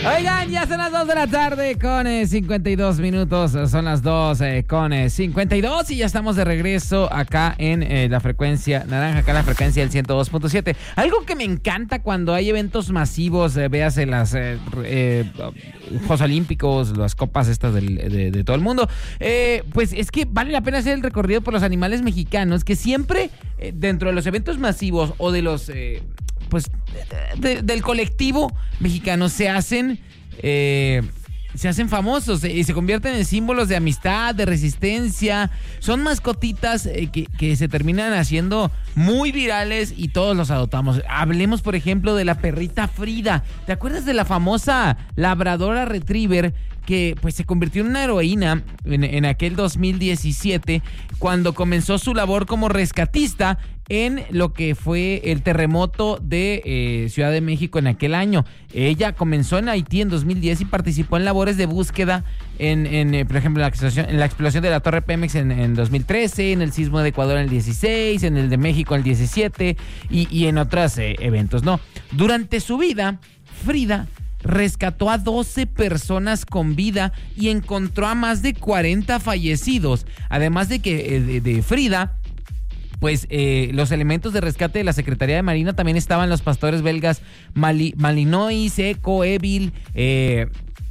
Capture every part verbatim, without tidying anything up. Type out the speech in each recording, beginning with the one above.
Oigan, ya son las dos de la tarde con eh, cincuenta y dos minutos. Son las dos eh, con eh, cincuenta y dos y ya estamos de regreso acá en eh, la frecuencia naranja, acá en la frecuencia del ciento dos punto siete. Algo que me encanta cuando hay eventos masivos, eh, véase las eh, eh, Juegos Olímpicos, las copas estas del, de, de todo el mundo, eh, pues es que vale la pena hacer el recorrido por los animales mexicanos, que siempre eh, dentro de los eventos masivos o de los... Eh, pues de, de, del colectivo mexicano se hacen eh, se hacen famosos y se convierten en símbolos de amistad, de resistencia. Son mascotitas eh, que, que se terminan haciendo muy virales y todos los adoptamos. Hablemos, por ejemplo, de la perrita Frida. ¿Te acuerdas de la famosa labradora retriever que pues se convirtió en una heroína en, en aquel dos mil diecisiete cuando comenzó su labor como rescatista en lo que fue el terremoto de eh, Ciudad de México en aquel año? Ella comenzó en Haití en dos mil diez y participó en labores de búsqueda en, en eh, por ejemplo, en la explosión, en la explosión de la Torre Pemex en, en dos mil trece, en el sismo de Ecuador en el dieciséis, en el de México en el diecisiete y, y en otros eh, eventos, ¿no? Durante su vida, Frida rescató a doce personas con vida y encontró a más de cuarenta fallecidos. Además de que eh, de, de Frida, pues eh, los elementos de rescate de la Secretaría de Marina también estaban los pastores belgas Mali, Malinois, Eco, Evil, eh,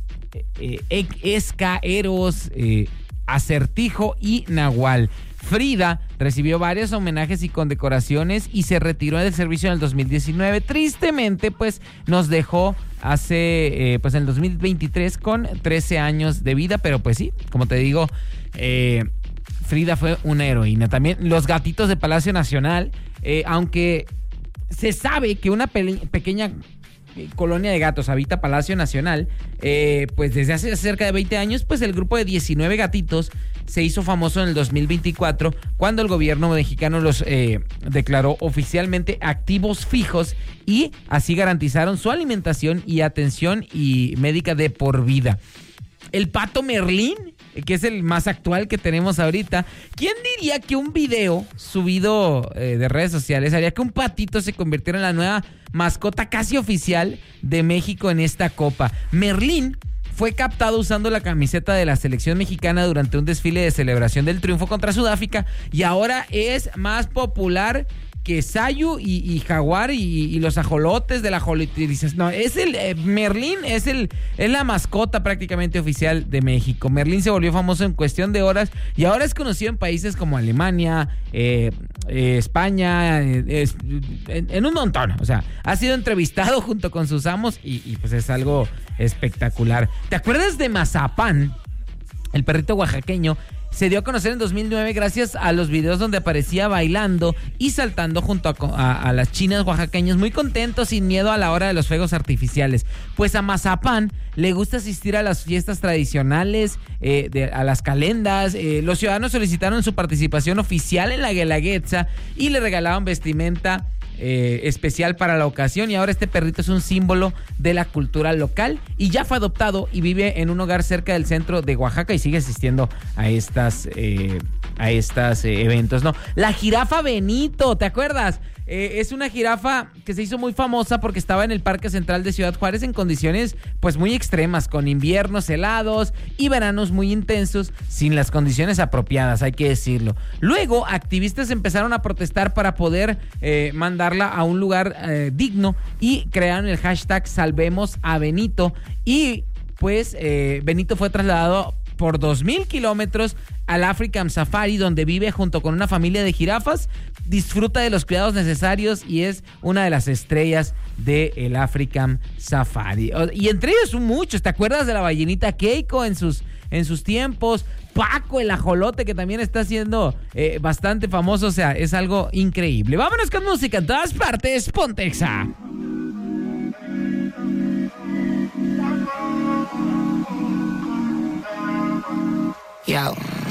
eh, Esca, Eros, eh, Acertijo y Nahual. Frida recibió varios homenajes y condecoraciones y se retiró del servicio en el dos mil diecinueve. Tristemente, pues, nos dejó hace, eh, pues, en el dos mil veintitrés con trece años de vida. Pero, pues, sí, como te digo, eh, Frida fue una heroína. También los gatitos de Palacio Nacional, eh, aunque se sabe que una pe- pequeña colonia de gatos habita Palacio Nacional, eh, pues desde hace cerca de veinte años, pues el grupo de diecinueve gatitos se hizo famoso en el dos mil veinticuatro cuando el gobierno mexicano los eh, declaró oficialmente activos fijos y así garantizaron su alimentación y atención y médica de por vida. El pato Merlín, que es el más actual que tenemos ahorita. ¿Quién diría que un video subido eh, de redes sociales haría que un patito se convirtiera en la nueva mascota casi oficial de México en esta copa? Merlín fue captado usando la camiseta de la selección mexicana durante un desfile de celebración del triunfo contra Sudáfrica y ahora es más popular que Sayu y, y Jaguar y, y los ajolotes de la ajolotización. No, es el eh, Merlín es el es la mascota prácticamente oficial de México. Merlín se volvió famoso en cuestión de horas y ahora es conocido en países como Alemania, eh, eh, España, eh, es, en, en un montón. O sea, ha sido entrevistado junto con sus amos y, y pues es algo espectacular. ¿Te acuerdas de Mazapán, el perrito oaxaqueño? Se dio a conocer en dos mil nueve gracias a los videos donde aparecía bailando y saltando junto a, a, a las chinas oaxaqueñas, muy contentos, sin miedo a la hora de los fuegos artificiales. Pues a Mazapán le gusta asistir a las fiestas tradicionales, eh, de, a las calendas. Eh, los ciudadanos solicitaron su participación oficial en la Guelaguetza y le regalaban vestimenta Eh, especial para la ocasión, y ahora este perrito es un símbolo de la cultura local y ya fue adoptado y vive en un hogar cerca del centro de Oaxaca y sigue asistiendo a estas eh, a estos eh, eventos, ¿no? La jirafa Benito, ¿te acuerdas? Eh, es una jirafa que se hizo muy famosa porque estaba en el Parque Central de Ciudad Juárez en condiciones pues muy extremas, con inviernos helados y veranos muy intensos, sin las condiciones apropiadas, hay que decirlo. Luego, activistas empezaron a protestar para poder eh, mandarla a un lugar eh, digno y crearon el hashtag Salvemos a Benito y pues eh, Benito fue trasladado por dos mil kilómetros al African Safari, donde vive junto con una familia de jirafas, disfruta de los cuidados necesarios y es una de las estrellas del African Safari. Y entre ellos son muchos. ¿Te acuerdas de la ballenita Keiko en sus, en sus tiempos? Paco, el ajolote, que también está siendo eh, bastante famoso. O sea, es algo increíble. Vámonos con música en todas partes. Ponte Exa. Yo.